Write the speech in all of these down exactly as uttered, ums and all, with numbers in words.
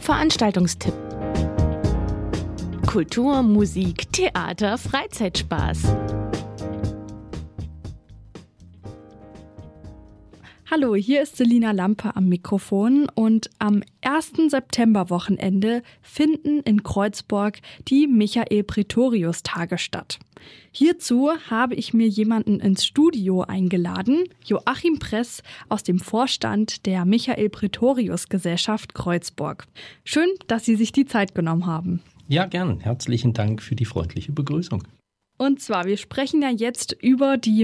Veranstaltungstipp. Kultur, Musik, Theater, Freizeitspaß. Hallo, hier ist Selina Lampe am Mikrofon und am ersten Septemberwochenende finden in Kreuzburg die Michael-Pretorius-Tage statt. Hierzu habe ich mir jemanden ins Studio eingeladen, Joachim Press aus dem Vorstand der Michael-Pretorius-Gesellschaft Kreuzburg. Schön, dass Sie sich die Zeit genommen haben. Ja, gern. Herzlichen Dank für die freundliche Begrüßung. Und zwar, wir sprechen ja jetzt über die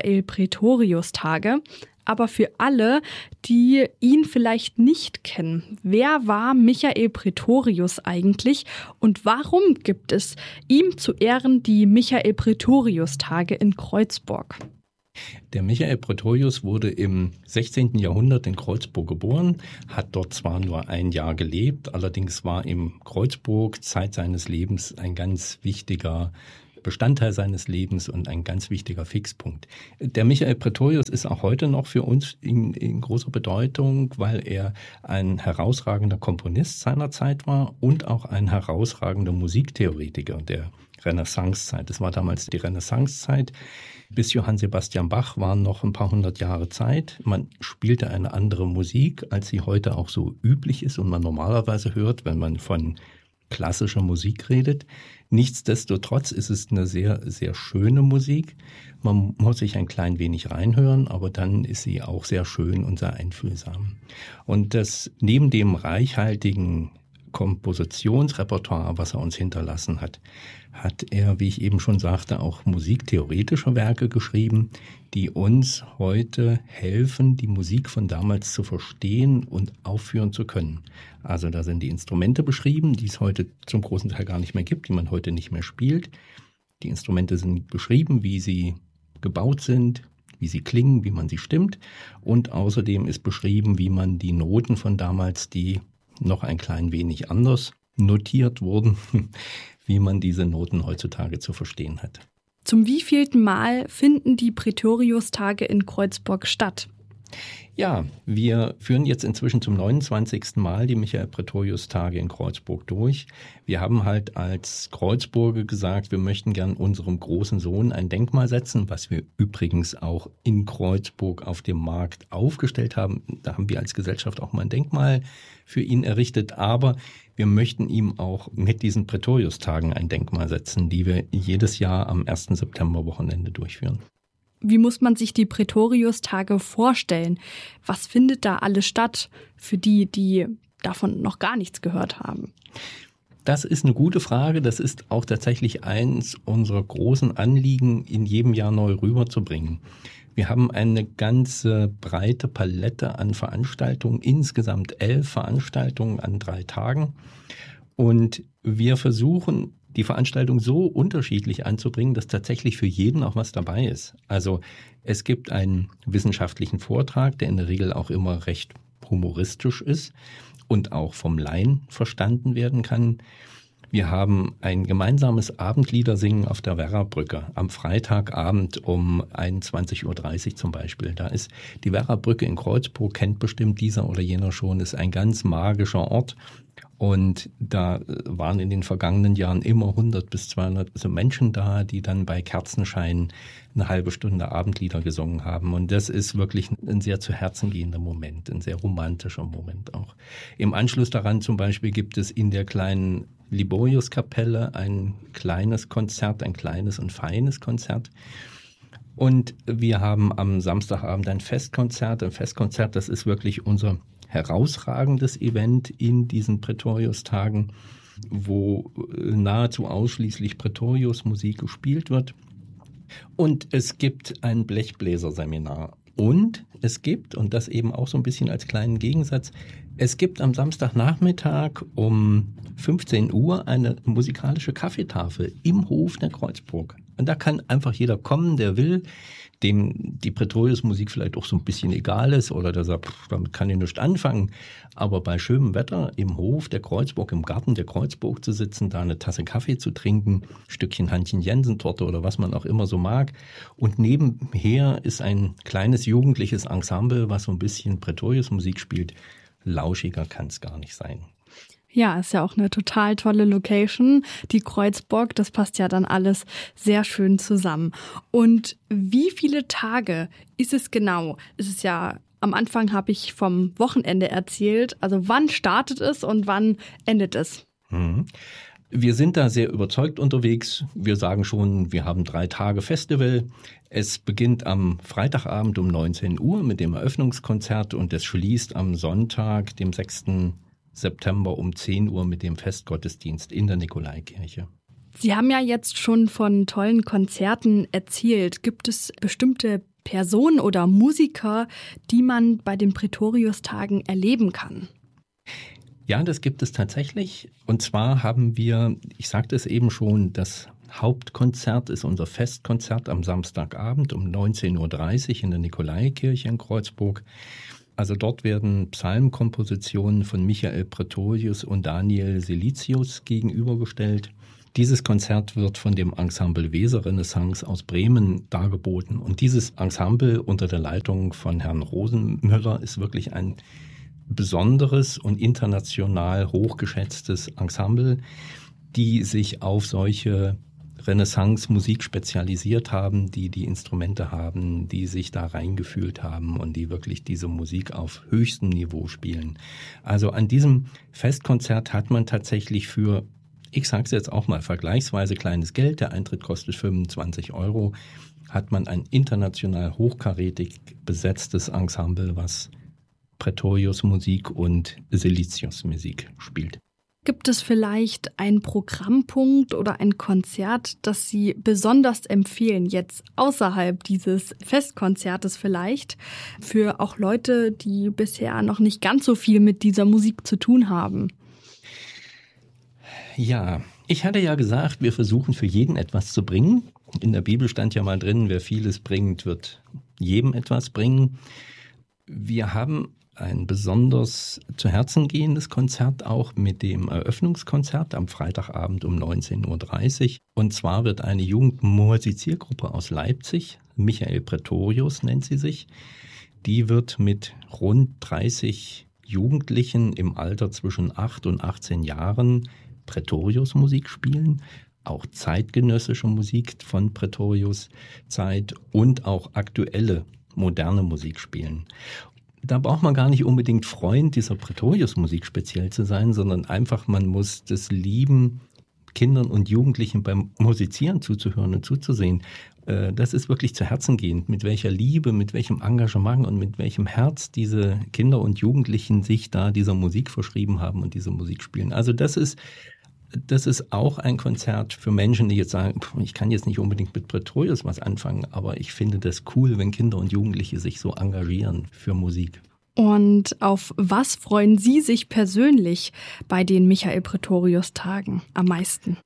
Michael-Pretorius-Tage. Aber für alle, die ihn vielleicht nicht kennen, wer war Michael Pretorius eigentlich und warum gibt es ihm zu Ehren die Michael-Pretorius-Tage in Kreuzburg? Der Michael Pretorius wurde im sechzehnten Jahrhundert in Kreuzburg geboren, hat dort zwar nur ein Jahr gelebt, allerdings war ihm Kreuzburg Zeit seines Lebens ein ganz wichtiger Bestandteil seines Lebens und ein ganz wichtiger Fixpunkt. Der Michael Pretorius ist auch heute noch für uns in, in großer Bedeutung, weil er ein herausragender Komponist seiner Zeit war und auch ein herausragender Musiktheoretiker der Renaissancezeit. Es war damals die Renaissancezeit. Bis Johann Sebastian Bach waren noch ein paar hundert Jahre Zeit. Man spielte eine andere Musik, als sie heute auch so üblich ist und man normalerweise hört, wenn man von klassischer Musik redet. Nichtsdestotrotz ist es eine sehr, sehr schöne Musik. Man muss sich ein klein wenig reinhören, aber dann ist sie auch sehr schön und sehr einfühlsam. Und das neben dem reichhaltigen Kompositionsrepertoire, was er uns hinterlassen hat, hat er, wie ich eben schon sagte, auch musiktheoretische Werke geschrieben, die uns heute helfen, die Musik von damals zu verstehen und aufführen zu können. Also da sind die Instrumente beschrieben, die es heute zum großen Teil gar nicht mehr gibt, die man heute nicht mehr spielt. Die Instrumente sind beschrieben, wie sie gebaut sind, wie sie klingen, wie man sie stimmt. Und außerdem ist beschrieben, wie man die Noten von damals, die noch ein klein wenig anders notiert wurden, wie man diese Noten heutzutage zu verstehen hat. Zum wievielten Mal finden die Pretorius-Tage in Kreuzburg statt? Ja, wir führen jetzt inzwischen zum neunundzwanzigsten Mal die Michael-Pretorius-Tage in Kreuzburg durch. Wir haben halt als Kreuzburger gesagt, wir möchten gern unserem großen Sohn ein Denkmal setzen, was wir übrigens auch in Kreuzburg auf dem Markt aufgestellt haben. Da haben wir als Gesellschaft auch mal ein Denkmal für ihn errichtet, aber wir möchten ihm auch mit diesen Pretorius-Tagen ein Denkmal setzen, die wir jedes Jahr am ersten Septemberwochenende durchführen. Wie muss man sich die Pretorius-Tage vorstellen? Was findet da alles statt für die, die davon noch gar nichts gehört haben? Das ist eine gute Frage. Das ist auch tatsächlich eins unserer großen Anliegen, in jedem Jahr neu rüberzubringen. Wir haben eine ganze breite Palette an Veranstaltungen, insgesamt elf Veranstaltungen an drei Tagen. Und wir versuchen, die Veranstaltung so unterschiedlich anzubringen, dass tatsächlich für jeden auch was dabei ist. Also es gibt einen wissenschaftlichen Vortrag, der in der Regel auch immer recht humoristisch ist und auch vom Laien verstanden werden kann. Wir haben ein gemeinsames Abendliedersingen auf der Werrabrücke am Freitagabend um einundzwanzig Uhr dreißig zum Beispiel. Da ist die Werrabrücke in Kreuzburg, kennt bestimmt dieser oder jener schon, ist ein ganz magischer Ort. Und da waren in den vergangenen Jahren immer hundert bis zweihundert also Menschen da, die dann bei Kerzenschein eine halbe Stunde Abendlieder gesungen haben. Und das ist wirklich ein sehr zu Herzen gehender Moment, ein sehr romantischer Moment auch. Im Anschluss daran zum Beispiel gibt es in der kleinen Liboriuskapelle ein kleines Konzert, ein kleines und feines Konzert. Und wir haben am Samstagabend ein Festkonzert. Ein Festkonzert, das ist wirklich unser herausragendes Event in diesen Pretorius-Tagen, wo nahezu ausschließlich Pretorius-Musik gespielt wird. Und es gibt ein Blechbläserseminar. Und es gibt, und das eben auch so ein bisschen als kleinen Gegensatz, es gibt am Samstagnachmittag um fünfzehn Uhr eine musikalische Kaffeetafel im Hof der Kreuzburg. Und da kann einfach jeder kommen, der will, dem die Pretorius-Musik vielleicht auch so ein bisschen egal ist oder der sagt, pff, damit kann ich nichts anfangen. Aber bei schönem Wetter im Hof der Kreuzburg, im Garten der Kreuzburg zu sitzen, da eine Tasse Kaffee zu trinken, ein Stückchen Hannchen-Jensen-Torte oder was man auch immer so mag. Und nebenher ist ein kleines jugendliches Ensemble, was so ein bisschen Pretorius-Musik spielt. Lauschiger kann es gar nicht sein. Ja, ist ja auch eine total tolle Location. Die Kreuzburg, das passt ja dann alles sehr schön zusammen. Und wie viele Tage ist es genau? Es ist ja, am Anfang habe ich vom Wochenende erzählt. Also wann startet es und wann endet es? Mhm. Wir sind da sehr überzeugt unterwegs. Wir sagen schon, wir haben drei Tage Festival. Es beginnt am Freitagabend um neunzehn Uhr mit dem Eröffnungskonzert und es schließt am Sonntag, dem sechsten September um zehn Uhr mit dem Festgottesdienst in der Nikolaikirche. Sie haben ja jetzt schon von tollen Konzerten erzählt. Gibt es bestimmte Personen oder Musiker, die man bei den Prätoriustagen erleben kann? Ja, das gibt es tatsächlich. Und zwar haben wir, ich sagte es eben schon, das Hauptkonzert ist unser Festkonzert am Samstagabend um neunzehn Uhr dreißig in der Nikolaikirche in Kreuzburg. Also dort werden Psalmkompositionen von Michael Praetorius und Daniel Silitius gegenübergestellt. Dieses Konzert wird von dem Ensemble Weser-Renaissance aus Bremen dargeboten. Und dieses Ensemble unter der Leitung von Herrn Rosenmüller ist wirklich ein besonderes und international hochgeschätztes Ensemble, die sich auf solche Renaissance-Musik spezialisiert haben, die die Instrumente haben, die sich da reingefühlt haben und die wirklich diese Musik auf höchstem Niveau spielen. Also an diesem Festkonzert hat man tatsächlich für, ich sage es jetzt auch mal, vergleichsweise kleines Geld, der Eintritt kostet fünfundzwanzig Euro, hat man ein international hochkarätig besetztes Ensemble, was Praetorius Musik und Silitius Musik spielt. Gibt es vielleicht einen Programmpunkt oder ein Konzert, das Sie besonders empfehlen, jetzt außerhalb dieses Festkonzertes vielleicht, für auch Leute, die bisher noch nicht ganz so viel mit dieser Musik zu tun haben? Ja, ich hatte ja gesagt, wir versuchen für jeden etwas zu bringen. In der Bibel stand ja mal drin, wer vieles bringt, wird jedem etwas bringen. Wir haben ein besonders zu Herzen gehendes Konzert auch mit dem Eröffnungskonzert am Freitagabend um neunzehn Uhr dreißig. Und zwar wird eine Jugendmusiziergruppe aus Leipzig, Michael Praetorius nennt sie sich, die wird mit rund dreißig Jugendlichen im Alter zwischen acht und achtzehn Jahren Praetorius Musik spielen. Auch zeitgenössische Musik von Praetorius Zeit und auch aktuelle moderne Musik spielen. Da braucht man gar nicht unbedingt Freund dieser Praetorius-Musik speziell zu sein, sondern einfach, man muss das lieben, Kindern und Jugendlichen beim Musizieren zuzuhören und zuzusehen. Das ist wirklich zu Herzen gehend, mit welcher Liebe, mit welchem Engagement und mit welchem Herz diese Kinder und Jugendlichen sich da dieser Musik verschrieben haben und diese Musik spielen. Also das ist Das ist auch ein Konzert für Menschen, die jetzt sagen, ich kann jetzt nicht unbedingt mit Praetorius was anfangen, aber ich finde das cool, wenn Kinder und Jugendliche sich so engagieren für Musik. Und auf was freuen Sie sich persönlich bei den Michael Praetorius-Tagen am meisten?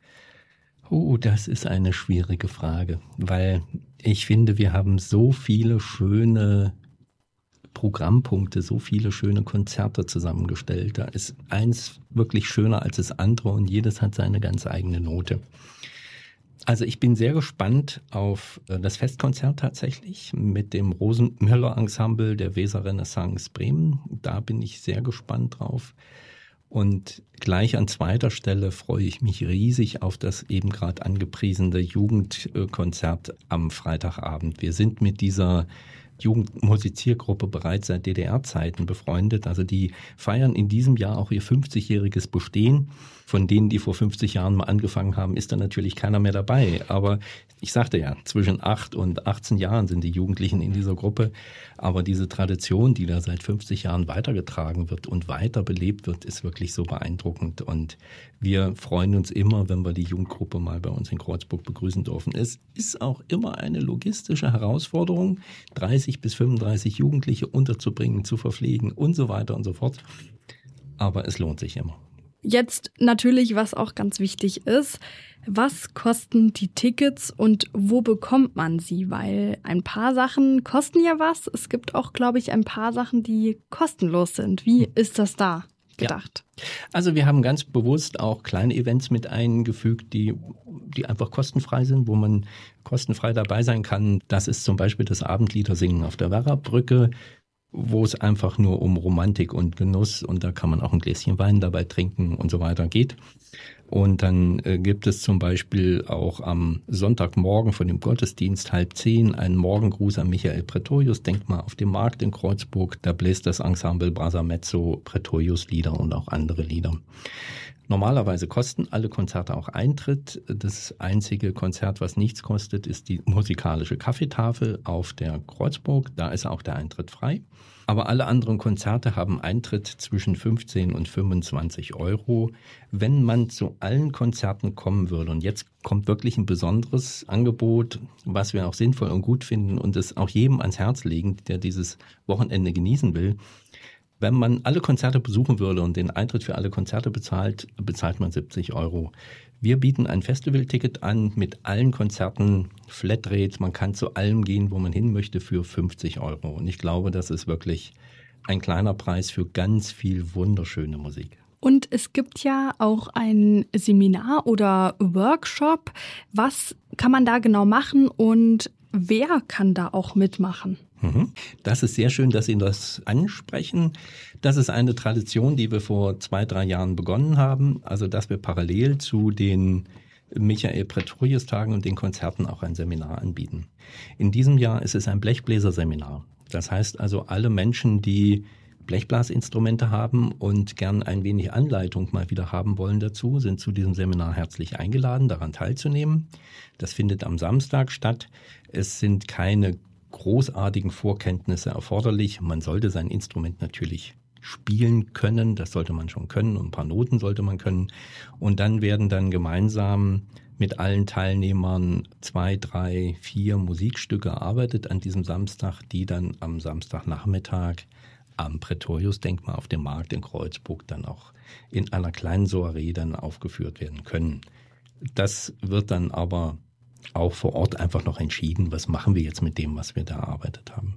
Oh, das ist eine schwierige Frage, weil ich finde, wir haben so viele schöne Programmpunkte, so viele schöne Konzerte zusammengestellt. Da ist eins wirklich schöner als das andere und jedes hat seine ganz eigene Note. Also ich bin sehr gespannt auf das Festkonzert tatsächlich mit dem Rosenmüller-Ensemble der Weser-Renaissance Bremen. Da bin ich sehr gespannt drauf. Und gleich an zweiter Stelle freue ich mich riesig auf das eben gerade angepriesene Jugendkonzert am Freitagabend. Wir sind mit dieser Jugendmusiziergruppe bereits seit D D R-Zeiten befreundet. Also die feiern in diesem Jahr auch ihr fünfzigjähriges Bestehen. Von denen, die vor fünfzig Jahren mal angefangen haben, ist da natürlich keiner mehr dabei. Aber ich sagte ja, zwischen acht und achtzehn Jahren sind die Jugendlichen in dieser Gruppe. Aber diese Tradition, die da seit fünfzig Jahren weitergetragen wird und weiter belebt wird, ist wirklich so beeindruckend. Und wir freuen uns immer, wenn wir die Jugendgruppe mal bei uns in Kreuzburg begrüßen dürfen. Es ist auch immer eine logistische Herausforderung, dreißig bis fünfunddreißig Jugendliche unterzubringen, zu verpflegen und so weiter und so fort. Aber es lohnt sich immer. Jetzt natürlich, was auch ganz wichtig ist, was kosten die Tickets und wo bekommt man sie? Weil ein paar Sachen kosten ja was. Es gibt auch, glaube ich, ein paar Sachen, die kostenlos sind. Wie ist das da gedacht? Ja. Also wir haben ganz bewusst auch kleine Events mit eingefügt, die, die einfach kostenfrei sind, wo man kostenfrei dabei sein kann. Das ist zum Beispiel das Abendliedersingen auf der Werrabrücke. wo es einfach nur um Romantik und Genuss und da kann man auch ein Gläschen Wein dabei trinken und so weiter geht. Und dann äh, gibt es zum Beispiel auch am Sonntagmorgen von dem Gottesdienst halb zehn einen Morgengruß an Michael Praetorius, Denkmal auf dem Markt in Kreuzburg. Da bläst das Ensemble Brasa Mezzo Praetorius Lieder und auch andere Lieder. Normalerweise kosten alle Konzerte auch Eintritt. Das einzige Konzert, was nichts kostet, ist die musikalische Kaffeetafel auf der Kreuzburg. Da ist auch der Eintritt frei. Aber alle anderen Konzerte haben Eintritt zwischen fünfzehn und fünfundzwanzig Euro. Wenn man zu allen Konzerten kommen würde, und jetzt kommt wirklich ein besonderes Angebot, was wir auch sinnvoll und gut finden und es auch jedem ans Herz legen, der dieses Wochenende genießen will. Wenn man alle Konzerte besuchen würde und den Eintritt für alle Konzerte bezahlt, bezahlt man siebzig Euro. Wir bieten ein Festivalticket an mit allen Konzerten, Flatrates. Man kann zu allem gehen, wo man hin möchte, für fünfzig Euro. Und ich glaube, das ist wirklich ein kleiner Preis für ganz viel wunderschöne Musik. Und es gibt ja auch ein Seminar oder Workshop. Was kann man da genau machen und wer kann da auch mitmachen? Das ist sehr schön, dass Sie das ansprechen. Das ist eine Tradition, die wir vor zwei, drei Jahren begonnen haben. Also, dass wir parallel zu den Michael Praetorius Tagen und den Konzerten auch ein Seminar anbieten. In diesem Jahr ist es ein Blechbläserseminar. Das heißt also, alle Menschen, die Blechblasinstrumente haben und gern ein wenig Anleitung mal wieder haben wollen dazu, sind zu diesem Seminar herzlich eingeladen, daran teilzunehmen. Das findet am Samstag statt. Es sind keine großartigen Vorkenntnisse erforderlich. Man sollte sein Instrument natürlich spielen können, das sollte man schon können und ein paar Noten sollte man können. Und dann werden dann gemeinsam mit allen Teilnehmern zwei, drei, vier Musikstücke erarbeitet an diesem Samstag, die dann am Samstagnachmittag am Praetorius-Denkmal auf dem Markt in Kreuzburg dann auch in einer kleinen Soiree dann aufgeführt werden können. Das wird dann aber auch vor Ort einfach noch entschieden, was machen wir jetzt mit dem, was wir da erarbeitet haben.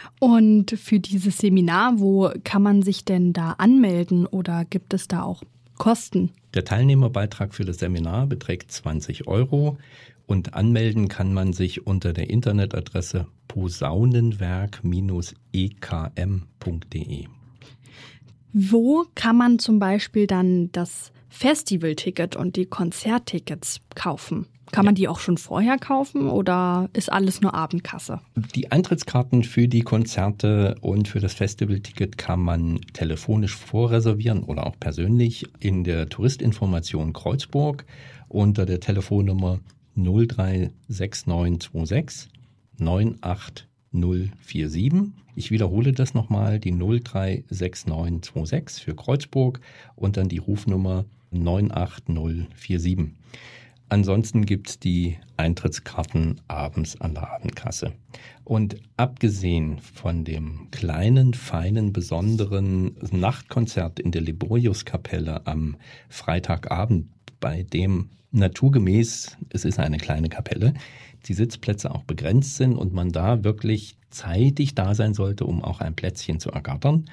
Und für dieses Seminar, wo kann man sich denn da anmelden oder gibt es da auch Kosten? Der Teilnehmerbeitrag für das Seminar beträgt zwanzig Euro und anmelden kann man sich unter der Internetadresse posaunenwerk Bindestrich e k m punkt d e. Wo kann man zum Beispiel dann das Festivalticket und die Konzerttickets kaufen? Kann man die auch schon vorher kaufen oder ist alles nur Abendkasse? Die Eintrittskarten für die Konzerte und für das Festivalticket kann man telefonisch vorreservieren oder auch persönlich in der Touristinformation Kreuzburg unter der Telefonnummer null drei sechs neun zwei sechs neun acht null vier sieben. Ich wiederhole das nochmal, die null drei sechs neun zwei sechs für Kreuzburg und dann die Rufnummer neun acht null vier sieben. Ansonsten gibt es die Eintrittskarten abends an der Abendkasse. Und abgesehen von dem kleinen, feinen, besonderen Nachtkonzert in der Liboriuskapelle am Freitagabend, bei dem naturgemäß, es ist eine kleine Kapelle, die Sitzplätze auch begrenzt sind und man da wirklich zeitig da sein sollte, um auch ein Plätzchen zu ergattern.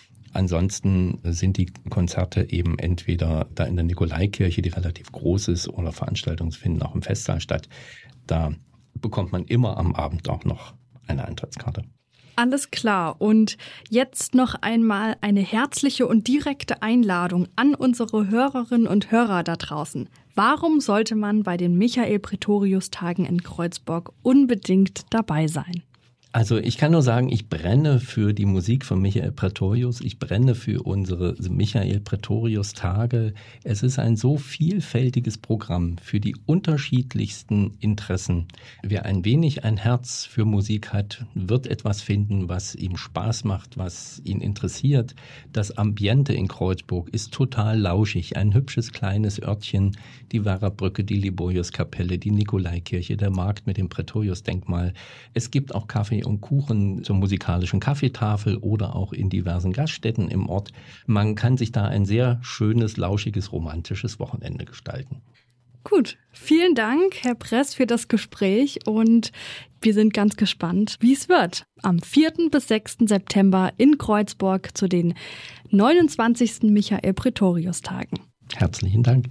Ansonsten sind die Konzerte eben entweder da in der Nikolaikirche, die relativ groß ist, oder Veranstaltungen finden auch im Festsaal statt. Da bekommt man immer am Abend auch noch eine Eintrittskarte. Alles klar. Und jetzt noch einmal eine herzliche und direkte Einladung an unsere Hörerinnen und Hörer da draußen. Warum sollte man bei den Michael Praetorius Tagen in Kreuzburg unbedingt dabei sein? Also ich kann nur sagen, ich brenne für die Musik von Michael Praetorius, ich brenne für unsere Michael Praetorius Tage. Es ist ein so vielfältiges Programm für die unterschiedlichsten Interessen. Wer ein wenig ein Herz für Musik hat, wird etwas finden, was ihm Spaß macht, was ihn interessiert. Das Ambiente in Kreuzburg ist total lauschig, ein hübsches kleines Örtchen, die Werrabrücke, die Liboriuskapelle, die Nikolaikirche, der Markt mit dem Praetorius-Denkmal. Es gibt auch Kaffee und Kuchen zur musikalischen Kaffeetafel oder auch in diversen Gaststätten im Ort. Man kann sich da ein sehr schönes, lauschiges, romantisches Wochenende gestalten. Gut, vielen Dank, Herr Press, für das Gespräch und wir sind ganz gespannt, wie es wird. Am vierten bis sechsten September in Kreuzburg zu den neunundzwanzigsten Michael Praetorius Tagen. Herzlichen Dank.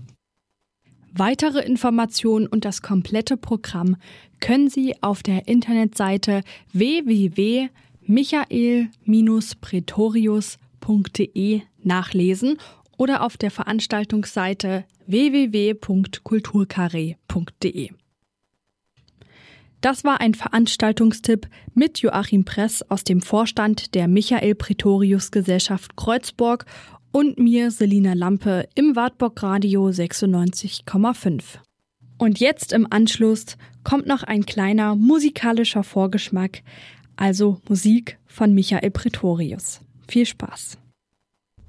Weitere Informationen und das komplette Programm können Sie auf der Internetseite w w w punkt michael Pretorius punkt de nachlesen oder auf der Veranstaltungsseite w w w punkt kulturkarree punkt de. Das war ein Veranstaltungstipp mit Joachim Press aus dem Vorstand der Michael-Pretorius-Gesellschaft Kreuzburg und mir, Selina Lampe, im Wartburg Radio sechsundneunzig Komma fünf. Und jetzt im Anschluss kommt noch ein kleiner musikalischer Vorgeschmack, also Musik von Michael Pretorius. Viel Spaß!